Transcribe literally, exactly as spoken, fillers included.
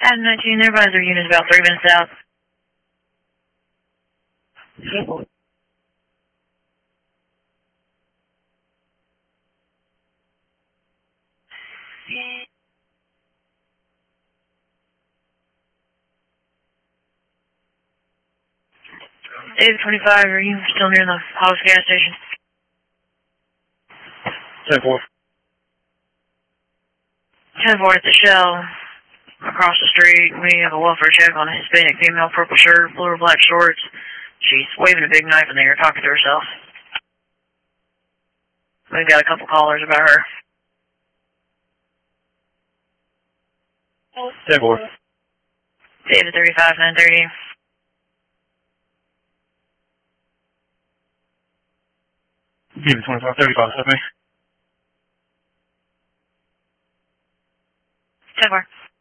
Adam nineteen, their advisor unit is about three minutes out. Simple. David twenty-five, are you still near the Hollis gas station? ten four. ten four at the Shell. Across the street, we have a welfare check on a Hispanic female, purple shirt, blue or black shorts. She's waving a big knife in the air, talking to herself. We've got a couple callers about her. ten four. David thirty-five, nine thirty. David twenty-five, thirty-five, seventy. ten four.